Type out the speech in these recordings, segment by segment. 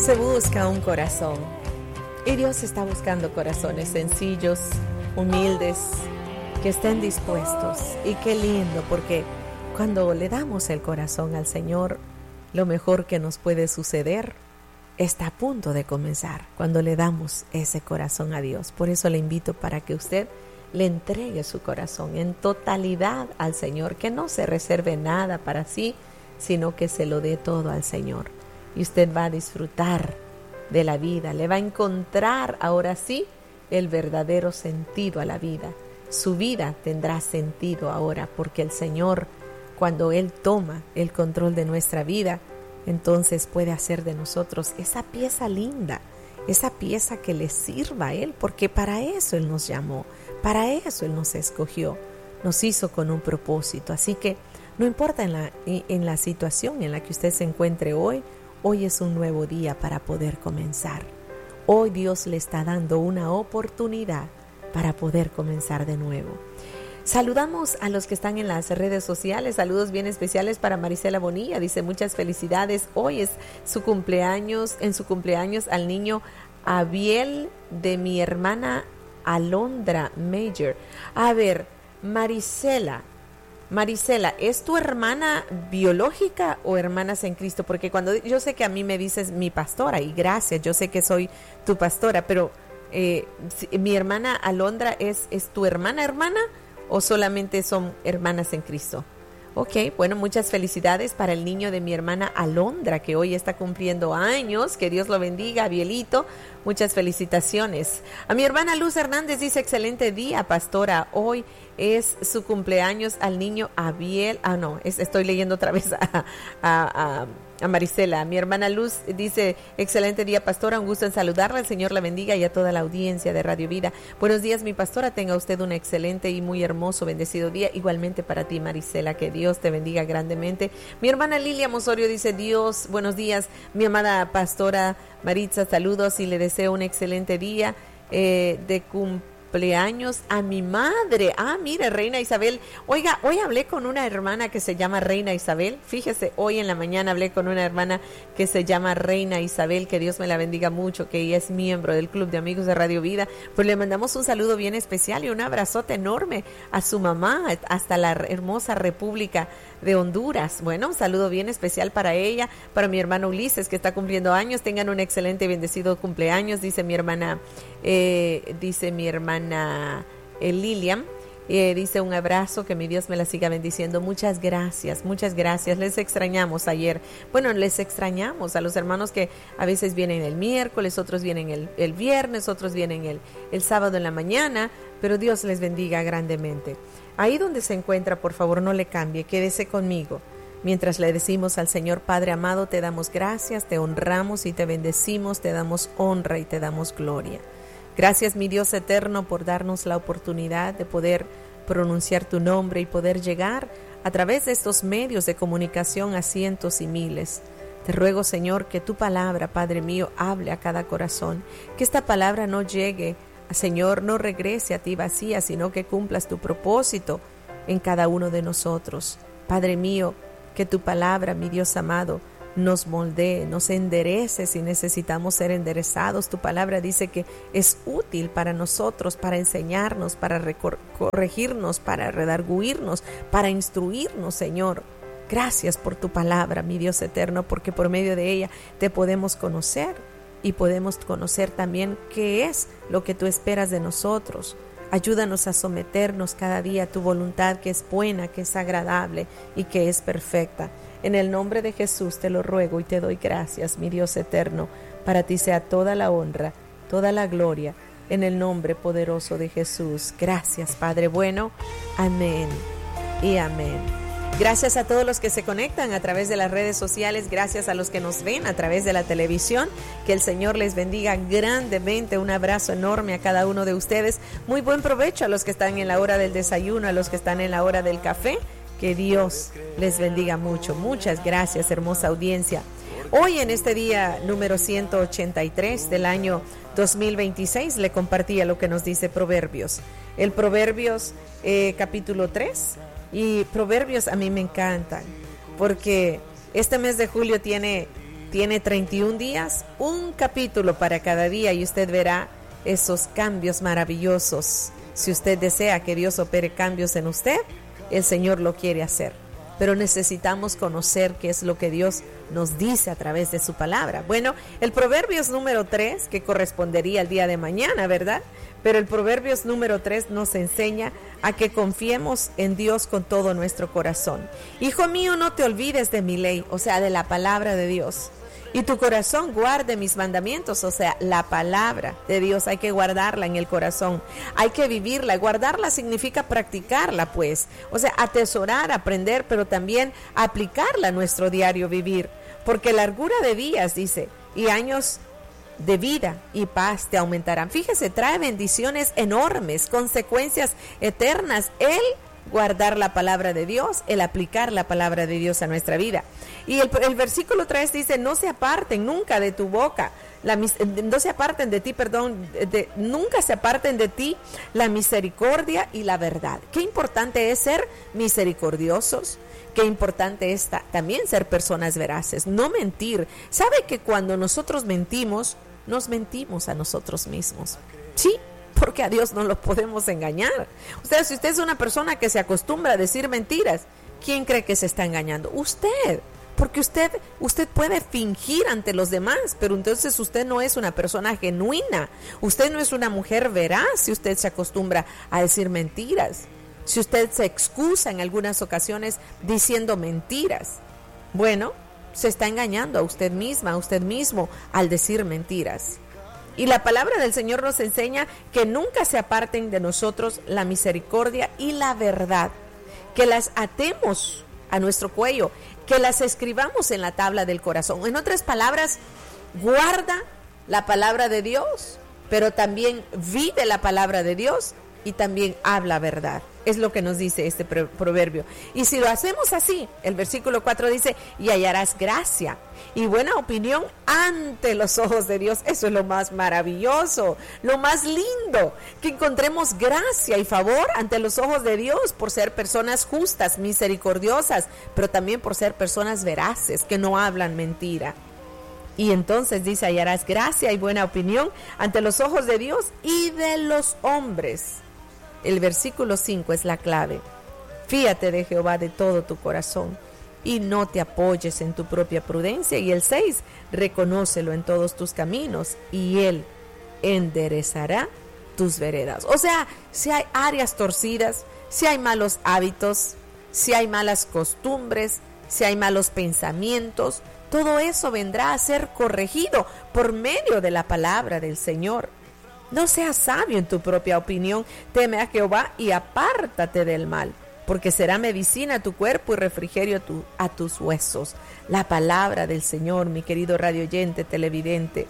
Se busca un corazón y Dios está buscando corazones sencillos, humildes, que estén dispuestos. Y qué lindo, porque cuando le damos el corazón al Señor, lo mejor que nos puede suceder está a punto de comenzar cuando le damos ese corazón a Dios. Por eso le invito para que usted le entregue su corazón en totalidad al Señor, que no se reserve nada para sí, sino que se lo dé todo al Señor. Y usted va a disfrutar de la vida, le va a encontrar ahora sí el verdadero sentido a la vida. Su vida tendrá sentido ahora, porque el Señor, cuando Él toma el control de nuestra vida, entonces puede hacer de nosotros esa pieza linda, esa pieza que le sirva a Él, porque para eso Él nos llamó, para eso Él nos escogió, nos hizo con un propósito. Así que no importa en la situación en la que usted se encuentre hoy es un nuevo día para poder comenzar. Hoy Dios le está dando una oportunidad para poder comenzar de nuevo. Saludamos a los que están en las redes sociales. Saludos bien especiales para Marisela Bonilla. Dice muchas felicidades. Hoy es su cumpleaños. En su cumpleaños al niño Abiel de mi hermana Alondra Major. A ver, Marisela, ¿es tu hermana biológica o hermanas en Cristo? Porque cuando yo sé que a mí me dices mi pastora, y gracias, yo sé que soy tu pastora, pero mi hermana Alondra ¿es tu hermana o solamente son hermanas en Cristo? Ok, bueno, muchas felicidades para el niño de mi hermana Alondra, que hoy está cumpliendo años. Que Dios lo bendiga, Abielito. Muchas felicitaciones. A mi hermana Luz Hernández dice, excelente día, pastora. Hoy es su cumpleaños al niño Abiel. Estoy leyendo otra vez a Marisela. Mi hermana Luz dice, excelente día, pastora, un gusto en saludarla, el Señor la bendiga, y a toda la audiencia de Radio Vida. Buenos días, mi pastora, tenga usted un excelente y muy hermoso, bendecido día, igualmente para ti, Marisela, que Dios te bendiga grandemente. Mi hermana Lilia Mosorio dice, buenos días, mi amada pastora Maritza, saludos y le deseo un excelente día de cumpleaños a mi madre. Mire, Reina Isabel. Oiga, hoy hablé con una hermana que se llama Reina Isabel. Fíjese, hoy en la mañana hablé con una hermana que se llama Reina Isabel, que Dios me la bendiga mucho, que ella es miembro del Club de Amigos de Radio Vida. Pues le mandamos un saludo bien especial y un abrazote enorme a su mamá, hasta la hermosa República de Honduras. Bueno, un saludo bien especial para ella, para mi hermano Ulises, que está cumpliendo años. Tengan un excelente y bendecido cumpleaños, dice mi hermana Lilian. Dice un abrazo, que mi Dios me la siga bendiciendo. Muchas gracias. Les extrañamos ayer. Bueno, les extrañamos a los hermanos que a veces vienen el miércoles, otros vienen el viernes, otros vienen el sábado en la mañana, pero Dios les bendiga grandemente. Ahí donde se encuentra, por favor, no le cambie, quédese conmigo. Mientras le decimos al Señor, Padre amado, te damos gracias, te honramos y te bendecimos, te damos honra y te damos gloria. Gracias, mi Dios eterno, por darnos la oportunidad de poder pronunciar tu nombre y poder llegar a través de estos medios de comunicación a cientos y miles. Te ruego, Señor, que tu palabra, Padre mío, hable a cada corazón, que esta palabra no llegue, Señor, no regrese a ti vacía, sino que cumplas tu propósito en cada uno de nosotros. Padre mío, que tu palabra, mi Dios amado, nos moldee, nos enderece si necesitamos ser enderezados. Tu palabra dice que es útil para nosotros, para enseñarnos, para corregirnos, para redarguirnos, para instruirnos, Señor. Gracias por tu palabra, mi Dios eterno, porque por medio de ella te podemos conocer y podemos conocer también qué es lo que tú esperas de nosotros. Ayúdanos a someternos cada día a tu voluntad, que es buena, que es agradable y que es perfecta. En el nombre de Jesús te lo ruego y te doy gracias, mi Dios eterno. Para ti sea toda la honra, toda la gloria, en el nombre poderoso de Jesús. Gracias, Padre bueno. Amén y amén. Gracias a todos los que se conectan a través de las redes sociales, gracias a los que nos ven a través de la televisión, que el Señor les bendiga grandemente. Un abrazo enorme a cada uno de ustedes. Muy buen provecho a los que están en la hora del desayuno, a los que están en la hora del café. Que Dios les bendiga mucho. Muchas gracias, hermosa audiencia. Hoy, en este día número 183 del año 2026, le compartía lo que nos dice Proverbios. El Proverbios capítulo 3. Y Proverbios a mí me encantan, porque este mes de julio tiene Tiene 31 días, un capítulo para cada día y usted verá esos cambios maravillosos. Si usted desea que Dios opere cambios en usted, el Señor lo quiere hacer. Pero necesitamos conocer qué es lo que Dios nos dice a través de su palabra. Bueno, el Proverbios número 3, que correspondería al día de mañana, ¿verdad? Pero el Proverbios número 3 nos enseña a que confiemos en Dios con todo nuestro corazón. Hijo mío, no te olvides de mi ley, o sea, de la palabra de Dios. Y tu corazón guarde mis mandamientos, o sea, la palabra de Dios hay que guardarla en el corazón, hay que vivirla. Guardarla significa practicarla, pues, o sea, atesorar, aprender, pero también aplicarla a nuestro diario vivir, porque largura de días, dice, y años de vida y paz te aumentarán. Fíjese, trae bendiciones enormes, consecuencias eternas, el guardar la palabra de Dios, el aplicar la palabra de Dios a nuestra vida. Y el versículo 3 dice, no se aparten nunca de tu boca, no se aparten de ti, nunca se aparten de ti la misericordia y la verdad. Qué importante es ser misericordiosos, qué importante es también ser personas veraces, no mentir. ¿Sabe que cuando nosotros mentimos, nos mentimos a nosotros mismos? Sí, porque a Dios no lo podemos engañar. O sea, si usted es una persona que se acostumbra a decir mentiras, ¿quién cree que se está engañando? Usted. Porque usted puede fingir ante los demás, pero entonces usted no es una persona genuina. Usted no es una mujer veraz si usted se acostumbra a decir mentiras. Si usted se excusa en algunas ocasiones diciendo mentiras. Bueno, se está engañando a usted misma, a usted mismo al decir mentiras. Y la palabra del Señor nos enseña que nunca se aparten de nosotros la misericordia y la verdad, que las atemos a nuestro cuello, que las escribamos en la tabla del corazón. En otras palabras, guarda la palabra de Dios, pero también vive la palabra de Dios y también habla verdad. Es lo que nos dice este proverbio. Y si lo hacemos así, el versículo 4 dice, y hallarás gracia y buena opinión ante los ojos de Dios. Eso es lo más maravilloso, lo más lindo, que encontremos gracia y favor ante los ojos de Dios por ser personas justas, misericordiosas, pero también por ser personas veraces, que no hablan mentira. Y entonces dice, hallarás gracia y buena opinión ante los ojos de Dios y de los hombres. El versículo 5 es la clave. Fíate de Jehová de todo tu corazón y no te apoyes en tu propia prudencia. Y el 6, reconócelo en todos tus caminos y Él enderezará tus veredas. O sea, si hay áreas torcidas, si hay malos hábitos, si hay malas costumbres, si hay malos pensamientos, todo eso vendrá a ser corregido por medio de la palabra del Señor. No seas sabio en tu propia opinión, teme a Jehová y apártate del mal, porque será medicina a tu cuerpo y refrigerio a tus huesos. La palabra del Señor, mi querido radio oyente, televidente.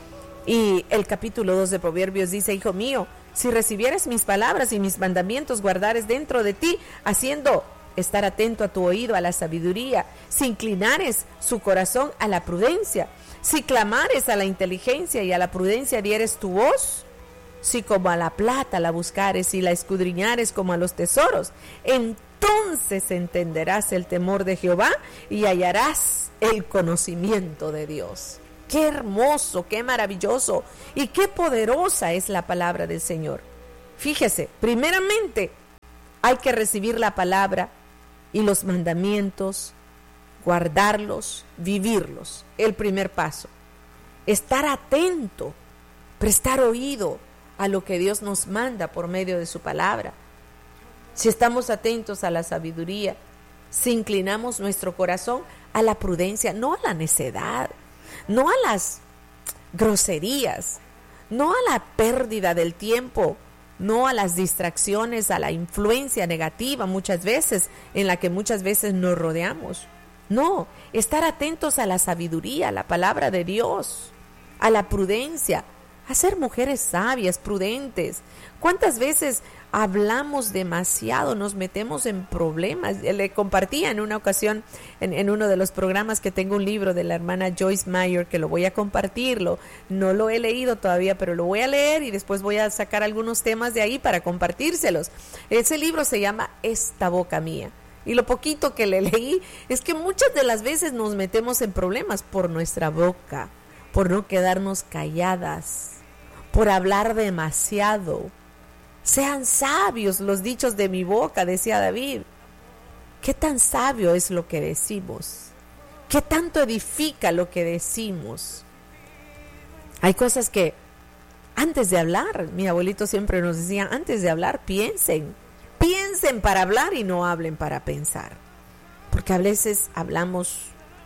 Y el capítulo 2 de Proverbios dice, hijo mío, si recibieres mis palabras y mis mandamientos guardares dentro de ti, haciendo estar atento a tu oído a la sabiduría, si inclinares su corazón a la prudencia, si clamares a la inteligencia y a la prudencia dieres tu voz, si como a la plata la buscares y la escudriñares como a los tesoros, entonces entenderás el temor de Jehová y hallarás el conocimiento de Dios. Qué hermoso, qué maravilloso y qué poderosa es la palabra del Señor. Fíjese, primeramente hay que recibir la palabra y los mandamientos, guardarlos, vivirlos. El primer paso. Estar atento, prestar oído a lo que Dios nos manda por medio de su palabra. Si estamos atentos a la sabiduría, si inclinamos nuestro corazón a la prudencia, no a la necedad, no a las groserías, no a la pérdida del tiempo, no a las distracciones, a la influencia negativa muchas veces, en la que muchas veces nos rodeamos. No, estar atentos a la sabiduría, a la palabra de Dios, a la prudencia, a ser mujeres sabias, prudentes. ¿Cuántas veces hablamos demasiado, nos metemos en problemas? Le compartía en una ocasión, en uno de los programas, que tengo un libro de la hermana Joyce Meyer, que lo voy a compartirlo. No lo he leído todavía, pero lo voy a leer y después voy a sacar algunos temas de ahí para compartírselos. Ese libro se llama Esta boca mía. Y lo poquito que le leí es que muchas de las veces nos metemos en problemas por nuestra boca, por no quedarnos calladas, por hablar demasiado. Sean sabios los dichos de mi boca, decía David. ¿Qué tan sabio es lo que decimos? ¿Qué tanto edifica lo que decimos? Hay cosas que antes de hablar, mi abuelito siempre nos decía, antes de hablar, piensen para hablar y no hablen para pensar. Porque a veces hablamos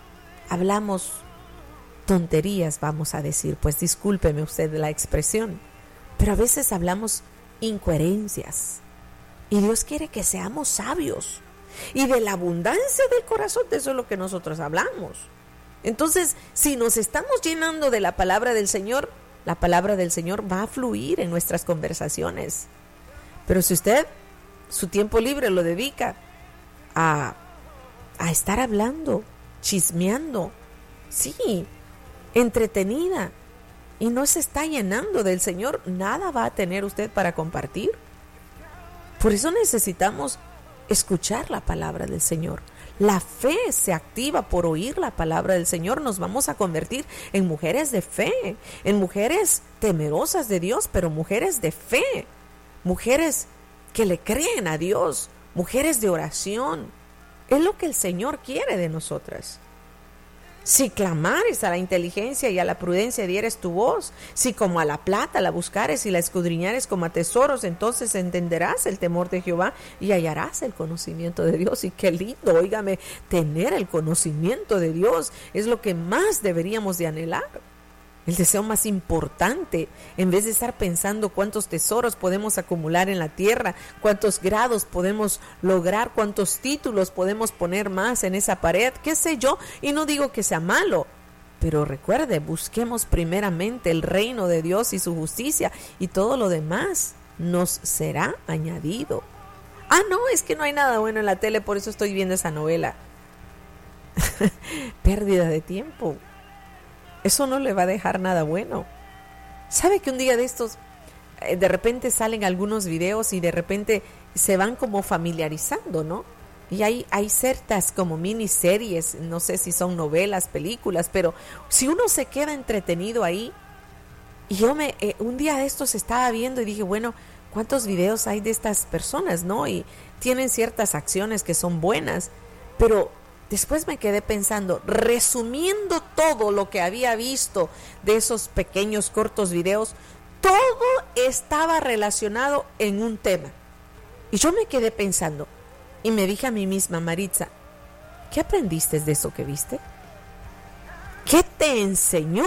tonterías, vamos a decir, pues discúlpeme usted la expresión, pero a veces hablamos incoherencias. Y Dios quiere que seamos sabios. Y de la abundancia del corazón, de eso es lo que nosotros hablamos. Entonces, si nos estamos llenando de la palabra del Señor, la palabra del Señor va a fluir en nuestras conversaciones. Pero si usted su tiempo libre lo dedica a estar hablando, chismeando, sí, entretenida, y no se está llenando del Señor, nada va a tener usted para compartir. Por eso necesitamos escuchar la palabra del Señor. La fe se activa por oír la palabra del Señor. Nos vamos a convertir en mujeres de fe, en mujeres temerosas de Dios, pero mujeres de fe, mujeres que le creen a Dios, mujeres de oración. Es lo que el Señor quiere de nosotras. Si clamares a la inteligencia y a la prudencia dieres tu voz, si como a la plata la buscares y la escudriñares como a tesoros, entonces entenderás el temor de Jehová y hallarás el conocimiento de Dios. Y qué lindo, óigame, tener el conocimiento de Dios es lo que más deberíamos de anhelar. El deseo más importante, en vez de estar pensando cuántos tesoros podemos acumular en la tierra, cuántos grados podemos lograr, cuántos títulos podemos poner más en esa pared, qué sé yo, y no digo que sea malo, pero recuerde, busquemos primeramente el reino de Dios y su justicia, y todo lo demás nos será añadido. No, es que no hay nada bueno en la tele, por eso estoy viendo esa novela. Pérdida de tiempo. Eso no le va a dejar nada bueno. ¿Sabe que un día de estos, de repente salen algunos videos y de repente se van como familiarizando, ¿no? Y hay ciertas como miniseries, no sé si son novelas, películas, pero si uno se queda entretenido ahí, y yo un día de estos estaba viendo y dije, bueno, ¿cuántos videos hay de estas personas, no? Y tienen ciertas acciones que son buenas, pero después me quedé pensando, resumiendo todo lo que había visto de esos pequeños cortos videos, todo estaba relacionado en un tema. Y yo me quedé pensando y me dije a mí misma, Maritza, ¿qué aprendiste de eso que viste? ¿Qué te enseñó?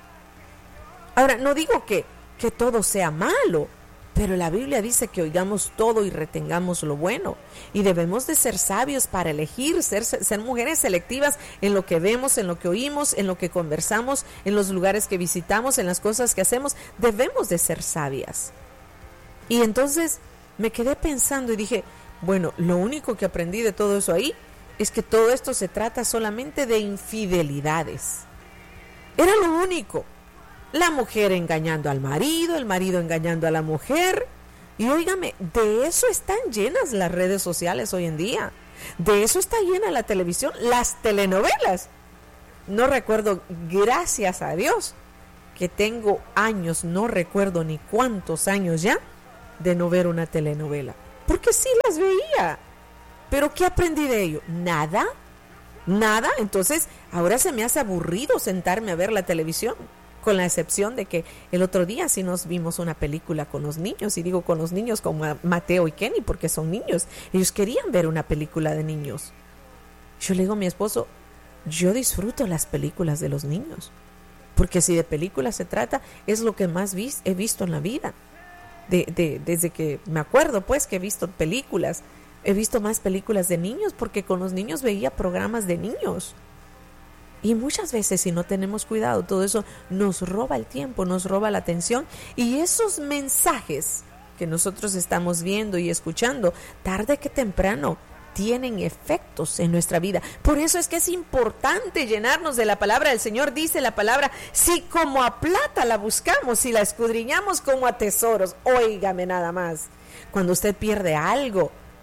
Ahora, no digo que todo sea malo, pero la Biblia dice que oigamos todo y retengamos lo bueno. Y debemos de ser sabios para elegir, ser mujeres selectivas en lo que vemos, en lo que oímos, en lo que conversamos, en los lugares que visitamos, en las cosas que hacemos. Debemos de ser sabias. Y entonces me quedé pensando y dije, bueno, lo único que aprendí de todo eso ahí es que todo esto se trata solamente de infidelidades. Era lo único. La mujer engañando al marido, el marido engañando a la mujer. Y óigame, de eso están llenas las redes sociales hoy en día. De eso está llena la televisión, las telenovelas. No recuerdo, gracias a Dios, que tengo años, no recuerdo ni cuántos años ya, de no ver una telenovela. Porque sí las veía. ¿Pero qué aprendí de ello? Nada. Entonces, ahora se me hace aburrido sentarme a ver la televisión. Con la excepción de que el otro día sí nos vimos una película con los niños, y digo con los niños como Mateo y Kenny, porque son niños. Ellos querían ver una película de niños. Yo le digo a mi esposo, yo disfruto las películas de los niños, porque si de películas se trata, es lo que más he visto en la vida. Desde que me acuerdo, pues, que he visto películas, he visto más películas de niños, porque con los niños veía programas de niños. Y muchas veces, si no tenemos cuidado, todo eso nos roba el tiempo, nos roba la atención. Y esos mensajes que nosotros estamos viendo y escuchando, tarde que temprano, tienen efectos en nuestra vida. Por eso es que es importante llenarnos de la palabra del Señor. Dice la palabra, si como a plata la buscamos, si la escudriñamos como a tesoros. Óigame nada más. Cuando usted pierde algo,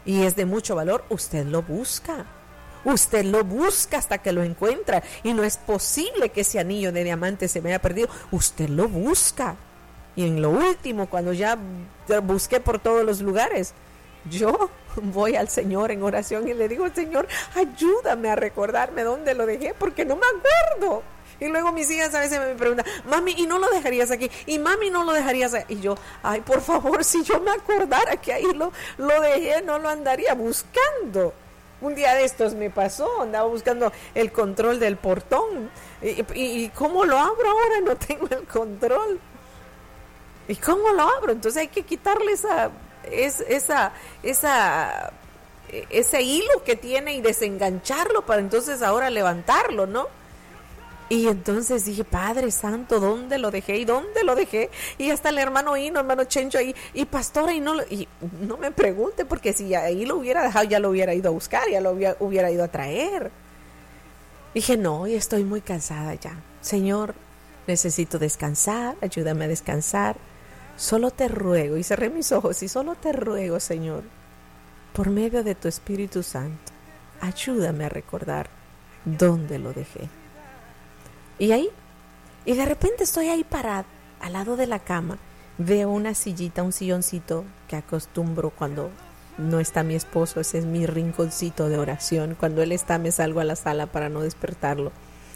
y es de mucho valor, usted lo busca. Usted lo busca hasta que lo encuentra. Y no es posible que ese anillo de diamante se me haya perdido. Usted lo busca. Y en lo último, cuando ya busqué por todos los lugares, yo voy al Señor en oración y le digo: Señor, ayúdame a recordarme dónde lo dejé, porque no me acuerdo. Y luego mis hijas a veces me preguntan: mami, ¿y no lo dejarías aquí? Y mami, ¿no lo dejarías aquí? Y yo: ay, por favor, si yo me acordara que ahí lo dejé, no lo andaría buscando. Un día de estos me pasó, andaba buscando el control del portón. ¿Y cómo lo abro ahora? No tengo el control. ¿Y cómo lo abro? Entonces hay que quitarle ese hilo que tiene y desengancharlo para entonces ahora levantarlo, ¿no? Y entonces dije: Padre Santo, ¿dónde lo dejé? ¿Y dónde lo dejé? Y hasta el hermano Chencho ahí, y pastora, y no me pregunte, porque si ahí lo hubiera dejado, ya lo hubiera ido a buscar, ya lo hubiera ido a traer. Dije: no, y estoy muy cansada ya. Señor, necesito descansar, ayúdame a descansar. Solo te ruego, y cerré mis ojos, y solo te ruego, Señor, por medio de tu Espíritu Santo, ayúdame a recordar dónde lo dejé. Y de repente estoy ahí parada, al lado de la cama, veo una sillita, un silloncito que acostumbro cuando no está mi esposo, ese es mi rinconcito de oración. Cuando él está, me salgo a la sala para no despertarlo.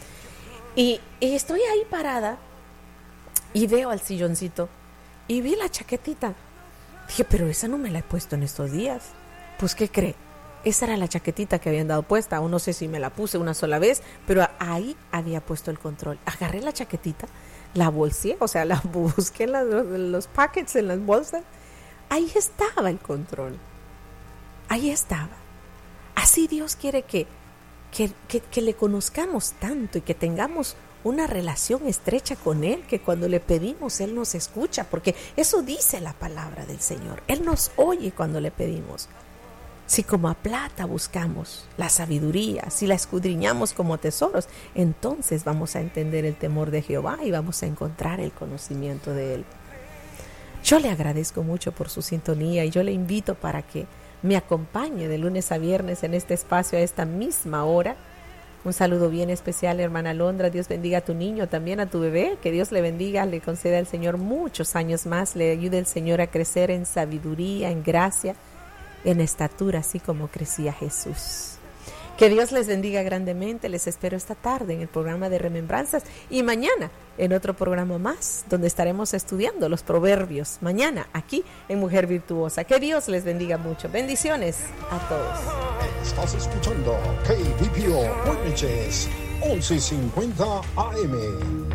Y estoy ahí parada y veo al silloncito y vi la chaquetita. Dije: pero esa no me la he puesto en estos días. Pues, ¿qué cree? Esa era la chaquetita que habían dado puesta. Aún no sé si me la puse una sola vez, pero ahí había puesto el control. Agarré la chaquetita, la bolseé, o sea, la busqué en los packets, en las bolsas. Ahí estaba el control. Ahí estaba. Así Dios quiere que le conozcamos tanto y que tengamos una relación estrecha con Él, que cuando le pedimos Él nos escucha, porque eso dice la palabra del Señor. Él nos oye cuando le pedimos. Si como a plata buscamos la sabiduría, si la escudriñamos como tesoros, entonces vamos a entender el temor de Jehová y vamos a encontrar el conocimiento de Él. Yo le agradezco mucho por su sintonía y yo le invito para que me acompañe de lunes a viernes en este espacio a esta misma hora. Un saludo bien especial, hermana Londra. Dios bendiga a tu niño, también a tu bebé. Que Dios le bendiga, le conceda al Señor muchos años más. Le ayude el Señor a crecer en sabiduría, en gracia, en estatura, así como crecía Jesús. Que Dios les bendiga grandemente. Les espero esta tarde en el programa de Remembranzas y mañana en otro programa más donde estaremos estudiando los proverbios. Mañana aquí en Mujer Virtuosa. Que Dios les bendiga mucho. Bendiciones a todos. Estás escuchando KBPO Buenos 1150 AM.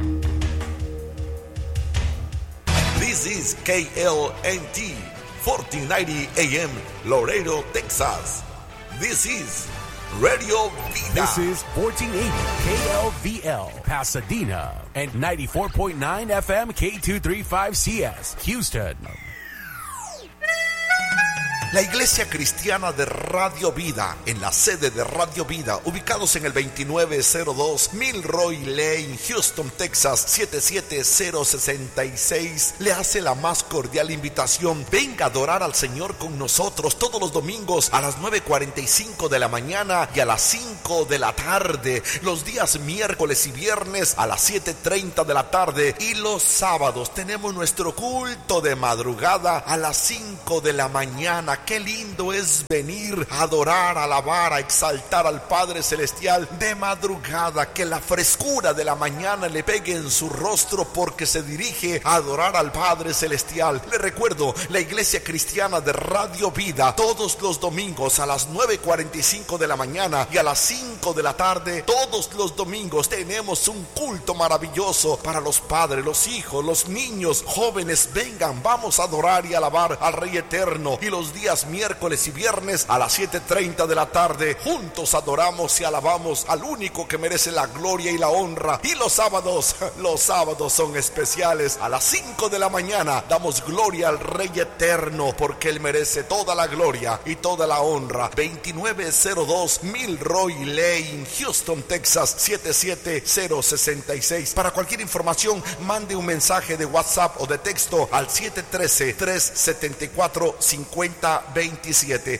This is KLNT 1490 AM, Laredo, Texas. This is Radio Vida. This is 1480 KLVL, Pasadena, and 94.9 FM K235CS, Houston. La Iglesia Cristiana de Radio Vida, en la sede de Radio Vida, ubicados en el 2902 Milroy Lane, Houston, Texas, 77066, le hace la más cordial invitación. Venga a adorar al Señor con nosotros todos los domingos a las 9:45 de la mañana y a las 5 de la tarde, los días miércoles y viernes a las 7:30 de la tarde, y los sábados tenemos nuestro culto de madrugada a las 5 de la mañana. Qué lindo es venir a adorar, a alabar, a exaltar al Padre Celestial de madrugada. Que la frescura de la mañana le pegue en su rostro porque se dirige a adorar al Padre Celestial. Le recuerdo, la Iglesia Cristiana de Radio Vida, todos los domingos a las 9:45 de la mañana y a las 5 de la tarde, todos los domingos tenemos un culto maravilloso para los padres, los hijos, los niños, jóvenes. Vengan, vamos a adorar y alabar al Rey Eterno. Y los días miércoles y viernes a las 7:30 de la tarde, juntos adoramos y alabamos al único que merece la gloria y la honra. Y los sábados son especiales. A las 5 de la mañana damos gloria al Rey Eterno, porque Él merece toda la gloria y toda la honra. 2902 Milroy Lane, Houston, Texas, 77066. Para cualquier información, mande un mensaje de WhatsApp o de texto al 713-374-50 5027.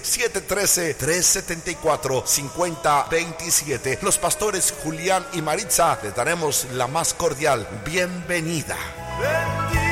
713-374-5027. Los pastores Julián y Maritza les daremos la más cordial bienvenida. Bendito.